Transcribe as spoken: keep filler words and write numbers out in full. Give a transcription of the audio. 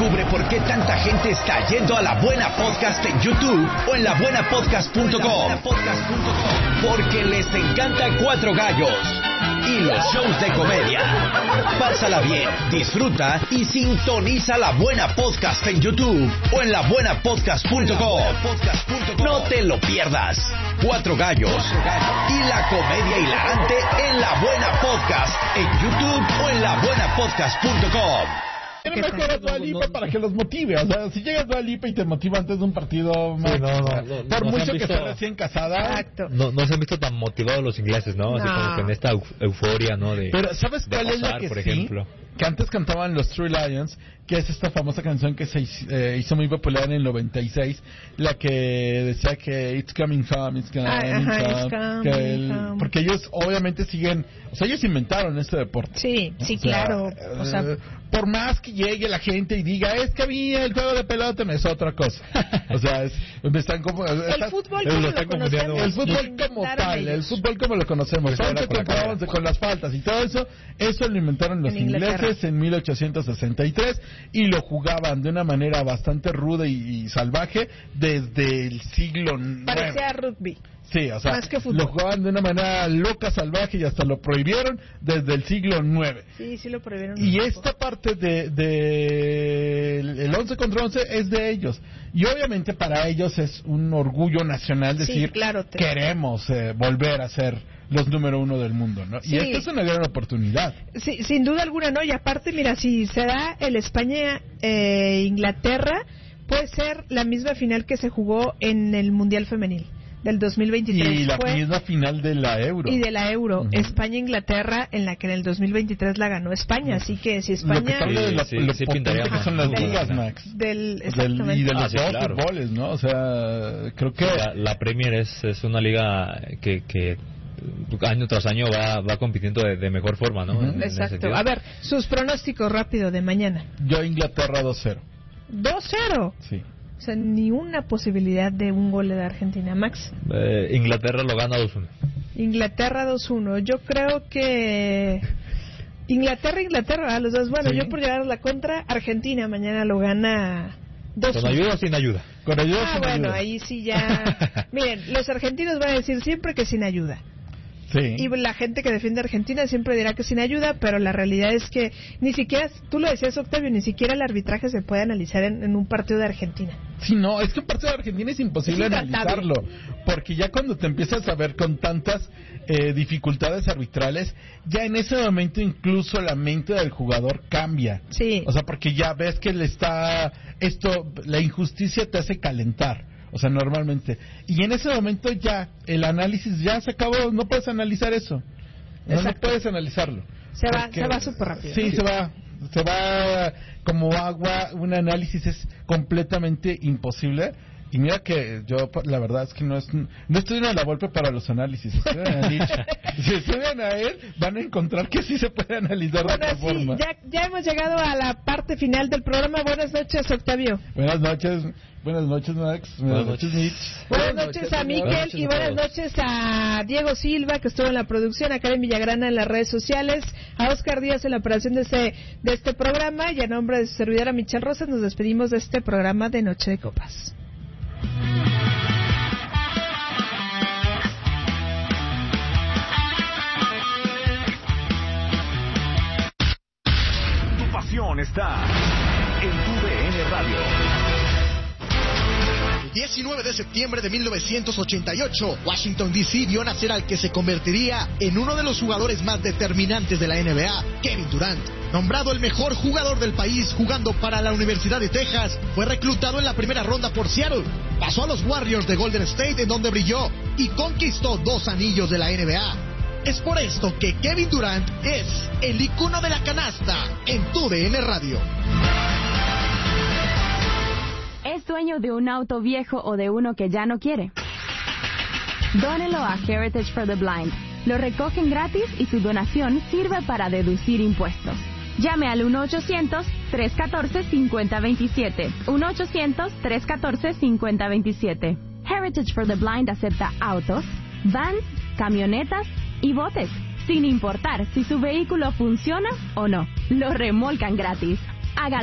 Descubre por qué tanta gente está yendo a La Buena Podcast en YouTube o en la buena podcast punto com. Porque les encanta Cuatro Gallos y los shows de comedia. Pásala bien, disfruta y sintoniza La Buena Podcast en YouTube o en la buena podcast punto com. No te lo pierdas. Cuatro Gallos y la comedia hilarante en La Buena Podcast en YouTube o en la buena podcast punto com. Tiene mejor a Dua Lipa para que los motive. O sea, si llegas a Dua Lipa y te motiva antes de un partido, sí, no, no, no, por no mucho visto, que esté recién casada, exacto. no, no se han visto tan motivados los ingleses, ¿no? Así no. como que en esta eu- euforia, ¿no? De, pero ¿sabes cuál de es la pasar, que por sí? ejemplo. Que antes cantaban los Three Lions, que es esta famosa canción que se hizo, eh, hizo muy popular en el noventa y seis, la que decía que it's coming home, it's coming, Ah, ajá, home, it's coming que el, home. porque ellos obviamente siguen, o sea, ellos inventaron este deporte. Sí, sí, O sea, claro. O sea, eh, por más que llegue la gente y diga, es que había el juego de pelota, no es otra cosa. O sea, es, me están como, el está- fútbol lo como están lo conocemos. el fútbol como inventaron tal, ellos. el fútbol como lo conocemos, Pues ahora once con la contra carrera. once, con las faltas y todo eso, eso lo inventaron los En Inglaterra. ingleses en mil ochocientos sesenta y tres y lo jugaban de una manera bastante ruda y, y salvaje desde el siglo nueve. Parecía rugby. Sí, o sea, más que fútbol. lo jugaban de una manera loca, salvaje y hasta lo prohibieron desde el siglo nueve. Sí, sí lo prohibieron. Y un esta poco. parte de, de el el once contra once es de ellos. Y obviamente para ellos es un orgullo nacional Sí, decir, claro, te- queremos eh, volver a ser los número uno del mundo, ¿no? Sí. Y esta es una gran oportunidad. Sí, sin duda alguna, ¿no? Y aparte, mira, si se da el España-Inglaterra, puede ser la misma final que se jugó en el Mundial Femenil del dos mil veintitrés. Y la Fue- misma final de la Euro. y de la Euro, Ujú. España-Inglaterra, en la que en el dos mil veintitrés la ganó España. Así que si Lo que España... te habla de la, Sí, lo sí, potente pintaría que más. son las Del- ligas, Max. Del, Del- exactamente. y de los Ah, sí, dos claro. fútboles, ¿no? O sea, creo que... La, la Premier es, es una liga que, que año tras año va, va compitiendo de, de mejor forma, ¿no? Ujú. En- en ese Exacto. sentido. A ver, sus pronósticos rápido de mañana. Yo Inglaterra dos cero. dos cero. Sí. O sea, ni una posibilidad de un gol de Argentina. Max. Eh, Inglaterra lo gana dos uno. Inglaterra dos uno. Yo creo que Inglaterra, Inglaterra, los dos. Bueno, Sí. yo por llevar a la contra, Argentina mañana lo gana dos uno. ¿Con ayuda o sin ayuda? Con ayuda Ah, sin bueno, ayuda. ahí sí ya. Miren, los argentinos van a decir siempre que sin ayuda. Sí. Y la gente que defiende a Argentina siempre dirá que sin ayuda, pero la realidad es que ni siquiera, tú lo decías, Octavio, ni siquiera el arbitraje se puede analizar en, en un partido de Argentina. Sí, no, es que un partido de Argentina es imposible Es intratable. analizarlo, porque ya cuando te empiezas a ver con tantas eh, dificultades arbitrales, ya en ese momento incluso la mente del jugador cambia. Sí. O sea, porque ya ves que le está, esto, la injusticia te hace calentar. O sea, normalmente. Y en ese momento ya, el análisis ya se acabó, no puedes analizar eso. No, no Exacto. puedes analizarlo. Se va, Porque- se va súper rápido. Sí, se va. Se va como agua. Un análisis es completamente imposible. Y mira que yo, la verdad es que no es, no estudian a la Volpe para los análisis, estudian a Nietzsche. Si estudian a él, van a encontrar que sí se puede analizar de Bueno, otra sí, forma. ya, ya hemos llegado a la parte final del programa. Buenas noches, Octavio. Buenas noches, buenas noches, Max. Buenas, Buenas noches, noches. Nietzsche. Buenas noches a señor. Miquel Buenas noches y a buenas todos. noches a Diego Silva, que estuvo en la producción, a Karen Villagrana en las redes sociales, a Oscar Díaz en la operación de este, de este programa, y a nombre de su servidora Michelle Rosas nos despedimos de este programa de Noche de Copas. Tu pasión está en tu D N Radio. diecinueve de septiembre de mil novecientos ochenta y ocho, Washington D C vio nacer al que se convertiría en uno de los jugadores más determinantes de la N B A, Kevin Durant. Nombrado el mejor jugador del país jugando para la Universidad de Texas, fue reclutado en la primera ronda por Seattle. Pasó a los Warriors de Golden State, en donde brilló y conquistó dos anillos de la N B A. Es por esto que Kevin Durant es el icono de la canasta en tu D N Radio. ¿Es dueño de un auto viejo o de uno que ya no quiere? Dónelo a Heritage for the Blind. Lo recogen gratis y su donación sirve para deducir impuestos. Llame al uno ochocientos, tres uno cuatro, cinco cero dos siete. uno ochocientos, tres uno cuatro, cinco cero dos siete. Heritage for the Blind acepta autos, vans, camionetas y botes, sin importar si su vehículo funciona o no. Lo remolcan gratis. Haga